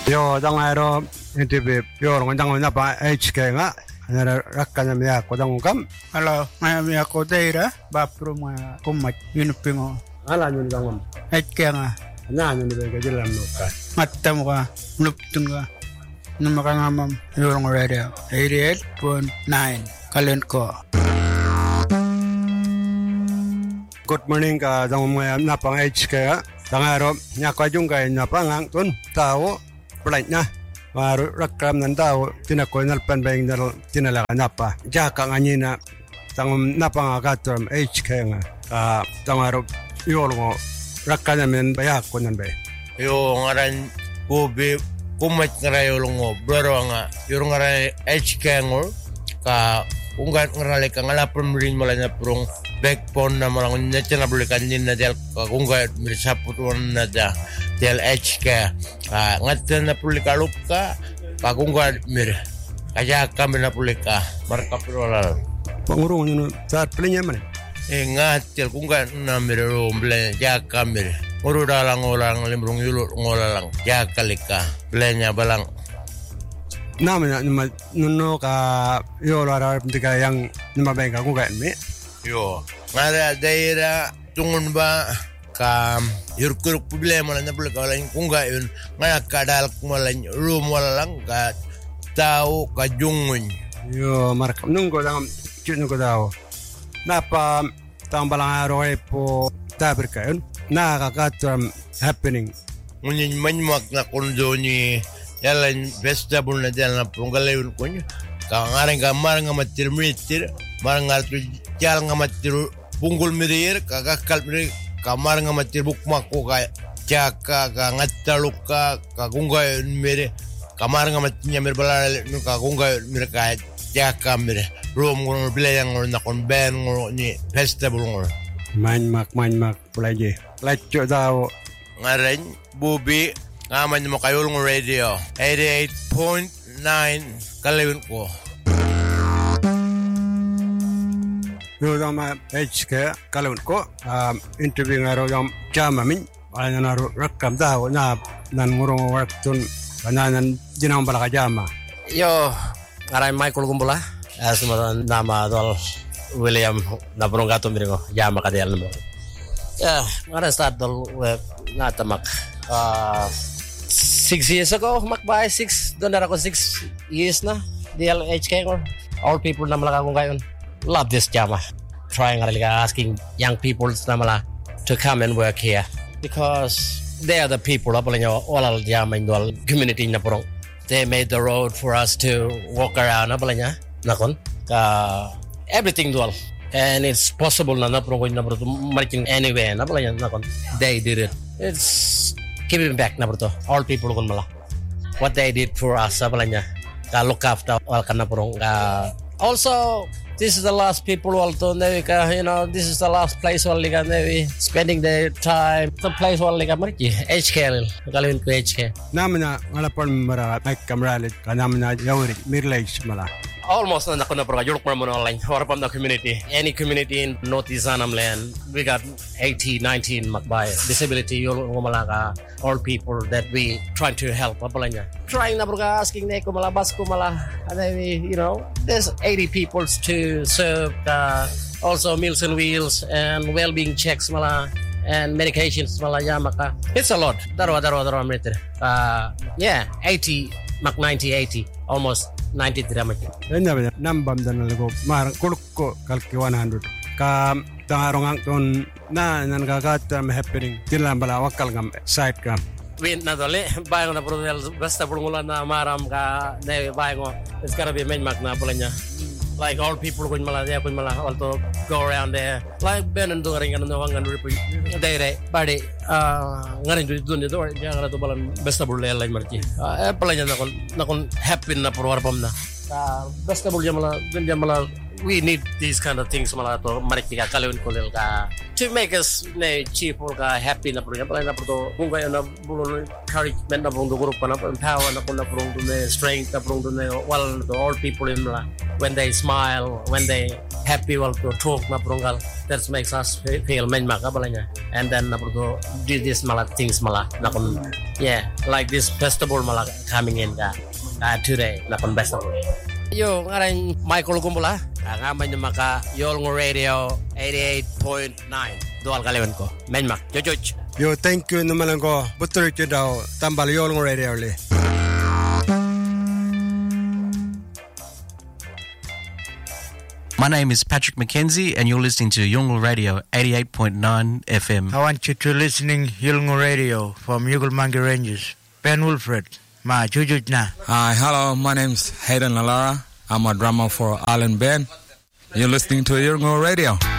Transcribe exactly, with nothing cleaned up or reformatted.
Yo tangaro interview yo ngandang na pa H K nga na rakkan na ko dang kam. Hello, I am Yako Deira, Bapro mga kumat, yunupingo. Ala nyo dang. H K nga. Na nyo ni ka dilam no ka. Matam ka, luptun ka. Nung makangamam, yung radio, eighty-eight point nine, kalent ko. Good morning ka dang mga napang H K nga. Tangaro nya ko jung kay napangang tun tao Pulait na, maru rakam ng tao, tinakoy nalpan ba yung tinalaga napa. Jaka nga niya na, tangum napangagatom H K nga, ka tangaro yolo ngo, rakam namin bayak ko nan ba. Yo ngaran bubi kumat ngaray yolo ngo, bro nga, yung ngaran H K ngo, ka unggat ngarali ka ngalapon rin mala na prong backbone na malang natin na bulikan din na dahil unggat mirisaputuan na da. Del H K ah ngaten na pulika luka kagungga mir kaya kami na pulika marka prola pangurong no sa plenya man eh ngatel kungga na mir rumble ya kamir uru dalang orang limrung yulu ngolalang ya kalika plenya balang naman na nuno ka yo lara pintika yang namabay ka kungga mi yo ngara daira tungun ba ka yurkuruk problema na napula ka wala yung kungga yun nga kadal kumalan room wala lang ka tao ka jungun yo marka nungko lang kino ko daw napa tambalang araw ay po tabir ka yun nakakatam happening ngunyan manyak na kundo ni yalan vegetable na dyan na punggalay yun kunyo ka ngaring ka marang nga matir-mitir marang nga tiyal nga matir punggol mirir kakakal mirir kamar nga matir bukmak ko ka jaka ka ngataluk ka kagungay mere kamar nga matinya mer balal no kagungay mer ka jaka mere room ngor bilayang ngor na kon ben ngor ni festival ngor man mak man mak pulaje lacho daw ngaren bubi ngaman mo kayo ng radio eighty-eight point nine kalawin ko. Yo dama H K kalun ko um interview ngaro yung chama min ana na rakam daw na nan ngurong waktun kananan jinang balaka jama yo ngaray Michael Gumbula as nama dol William na burong gato miringo jama kadel mo yeah ngaray start dol natamak uh six years ago makbay six don ako six years na D L H K or all people na malaka kung gayon love this jama trying really asking young people namala to come and work here because they are the people apalanya all jama indol community na porong they made the road for us to walk around apalanya nakon ka everything dual and it's possible na na porong na porong marching anywhere na apalanya nakon they did it it's giving back na porong all people kun mala what they did for us apalanya ka look after all kana porong ka also this is the last people also nevika you know this is the last place where liga nevi spending their time the place where liga marki H K kalin ko H K namna ngalapon mara ay kamralit kanamna yawri mirlais mala almost na nakuna pro juluk mo online or from the community any community in North Izanam land we got eighteen nineteen makbay disability yul malaka all people that we trying to help apalanya trying na broga asking ne ko malabas ko mala and you know there's eighty people to serve uh, also meals and wheels and well-being checks mala and medications mala yamaka it's a lot daro daro daro meter uh yeah eighty mak ninety eighty almost ninety drama enya bena nambam dan lago mar kulukko kalki one hundred ka tangarong ang ton na nan gagatam happening tilam bala wakal ngam side kam win na dole bayo na produel basta pulungulan na maram ka ne bayo it's gotta be main mak na pulanya like all people kun mala dia kun mala also go around there like ben and doing and no hangan ripu dere body uh ngarin du dun do jangan to balan basta bulel lain marti eh pulanya na kon na kon happy na por pam na basta bul jamala jamala we need these kind of things mala to marti ka kalun kolel ka to make us ne cheerful ka happy na por pala na por to kung kayo na bulol encouragement na pong grupo na power na kun na pong strength na pong all to all people in mala when they smile, when they happy wal to talk na pronggal. That makes us feel main mak abalanya. And then na to do this mala things mala na kon yeah like this festival mala coming in ka uh, today na kon festival. Yo ngaran Michael Gumbula nga man maka Yolngu Radio eighty-eight point nine dual kalewen ko main mak jojoch. Yo, thank you naman ko. Butuloy ko daw. Tambal Yolngu Radio li. My name is Patrick McKenzie, and you're listening to Yolngu Radio eighty-eight point nine F M. I want you to listening Yolngu Radio from Yugelmangi Ranges. Ben Wilfred, ma jujuj na. Hi, hello. My name's Hayden Lalara. I'm a drummer for Allen Band. You're listening to Yolngu Radio.